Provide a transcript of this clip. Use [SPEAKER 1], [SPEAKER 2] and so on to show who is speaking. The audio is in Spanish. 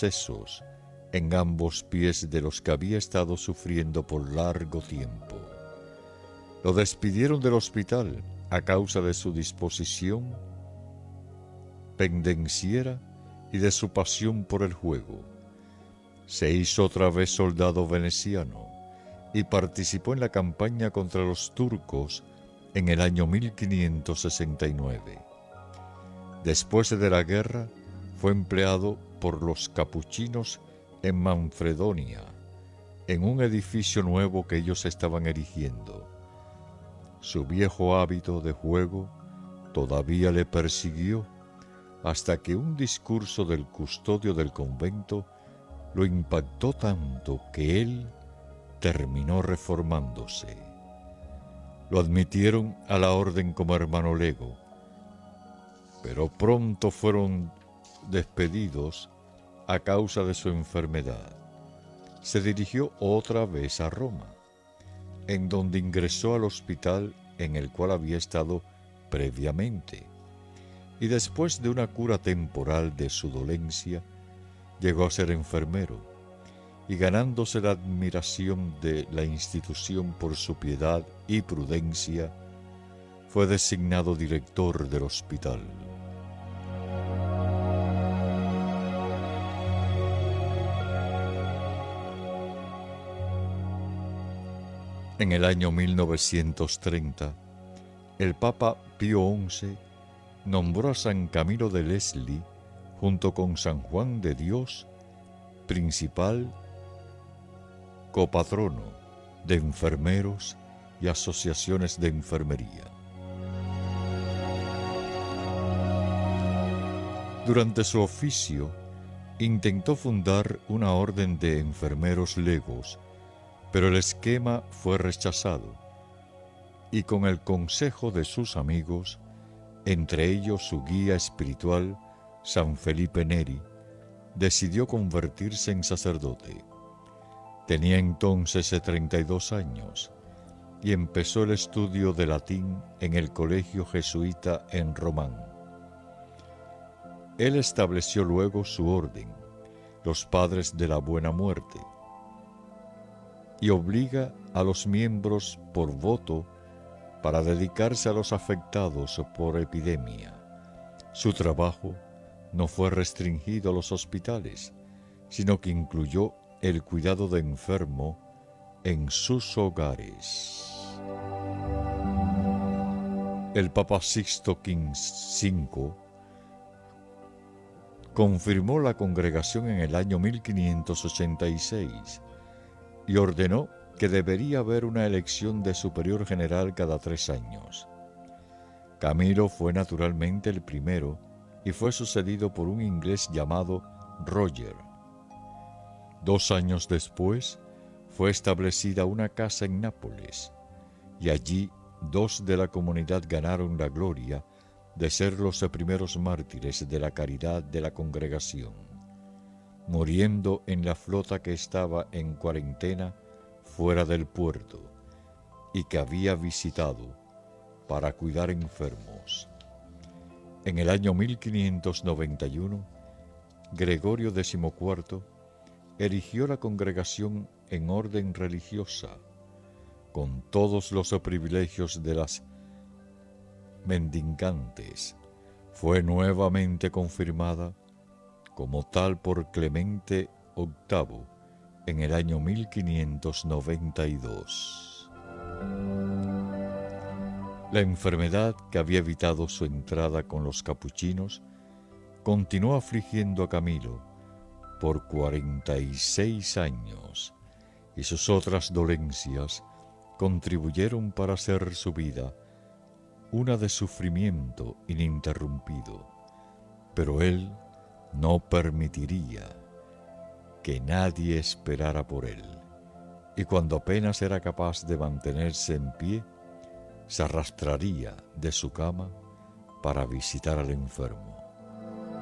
[SPEAKER 1] abscesos en ambos pies de los que había estado sufriendo por largo tiempo. Lo despidieron del hospital a causa de su disposición pendenciera y de su pasión por el juego. Se hizo otra vez soldado veneciano y participó en la campaña contra los turcos en el año 1569. Después de la guerra, fue empleado por los capuchinos en Manfredonia, en un edificio nuevo que ellos estaban erigiendo. Su viejo hábito de juego todavía le persiguió hasta que un discurso del custodio del convento lo impactó tanto que él terminó reformándose. Lo admitieron a la orden como hermano lego, pero pronto fueron despedidos a causa de su enfermedad. Se dirigió otra vez a Roma, en donde ingresó al hospital en el cual había estado previamente, y después de una cura temporal de su dolencia, llegó a ser enfermero, y ganándose la admiración de la institución por su piedad y prudencia, fue designado director del hospital. En el año 1930, el Papa Pío XI nombró a San Camilo de Leslie, junto con San Juan de Dios, principal copatrono de enfermeros y asociaciones de enfermería. Durante su oficio, intentó fundar una orden de enfermeros legos, pero el esquema fue rechazado, y con el consejo de sus amigos, entre ellos su guía espiritual, San Felipe Neri, decidió convertirse en sacerdote. Tenía entonces 32 años y empezó el estudio de latín en el colegio jesuita en Román. Él estableció luego su orden, los Padres de la Buena Muerte, y obliga a los miembros por voto para dedicarse a los afectados por epidemia. Su trabajo no fue restringido a los hospitales, sino que incluyó el cuidado de enfermo en sus hogares. El Papa Sixto V confirmó la congregación en el año 1586 y ordenó que debería haber una elección de superior general cada 3 años. Camilo fue naturalmente el primero y fue sucedido por un inglés llamado Roger. 2 años después fue establecida una casa en Nápoles y allí 2 de la comunidad ganaron la gloria de ser los primeros mártires de la caridad de la congregación, muriendo en la flota que estaba en cuarentena fuera del puerto y que había visitado para cuidar enfermos. En el año 1591, Gregorio XIV erigió la congregación en orden religiosa, con todos los privilegios de las mendicantes. Fue nuevamente confirmada como tal por Clemente VIII en el año 1592. La enfermedad que había evitado su entrada con los capuchinos continuó afligiendo a Camilo por 46 años, y sus otras dolencias contribuyeron para hacer su vida una de sufrimiento ininterrumpido, pero él no permitiría que nadie esperara por él, y cuando apenas era capaz de mantenerse en pie, se arrastraría de su cama para visitar al enfermo.